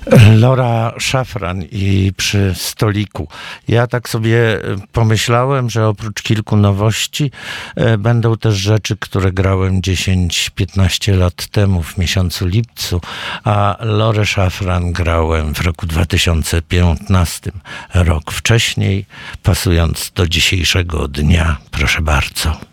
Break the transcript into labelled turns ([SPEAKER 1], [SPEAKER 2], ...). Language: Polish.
[SPEAKER 1] Laura Szafran i Przy stoliku. Ja tak sobie pomyślałem, że oprócz kilku nowości będą też rzeczy, które grałem 10-15 lat temu w miesiącu lipcu, a Laurę Szafran grałem w roku 2015, rok wcześniej, pasując do dzisiejszego dnia. Proszę bardzo.